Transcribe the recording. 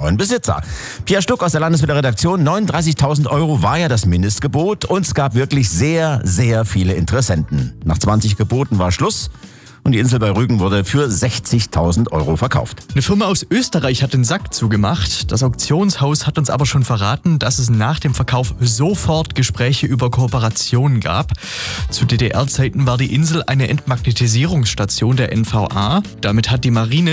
neuen Besitzer. Pierre Stuck aus der Landeswelle-Redaktion. 39.000 Euro war ja das Mindestgebot und es gab wirklich sehr, sehr viele Interessenten. Nach 20 Geboten war Schluss. Und die Insel bei Rügen wurde für 60.000 Euro verkauft. Eine Firma aus Österreich hat den Sack zugemacht. Das Auktionshaus hat uns aber schon verraten, dass es nach dem Verkauf sofort Gespräche über Kooperationen gab. Zu DDR-Zeiten war die Insel eine Entmagnetisierungsstation der NVA. Damit hat die Marine